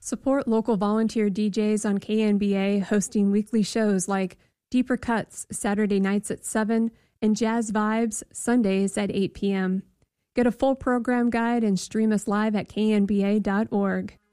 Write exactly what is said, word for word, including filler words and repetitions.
Support local volunteer D Js on K N B A hosting weekly shows like Deeper Cuts Saturday nights at seven and Jazz Vibes Sundays at eight p.m. Get a full program guide and stream us live at K N B A dot org.